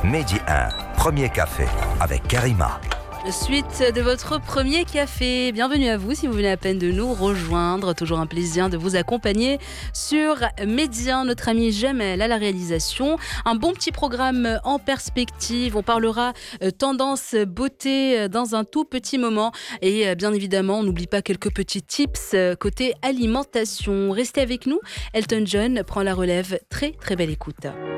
Midi 1, premier café avec Karima. Suite de votre premier café. Bienvenue à vous si vous venez à peine de nous rejoindre. Toujours un plaisir de vous accompagner sur Midi 1. Notre ami Jamel à la réalisation. Un bon petit programme en perspective. On parlera tendance beauté dans un tout petit moment. Et bien évidemment, on n'oublie pas quelques petits tips côté alimentation. Restez avec nous. Elton John prend la relève. Très très belle écoute.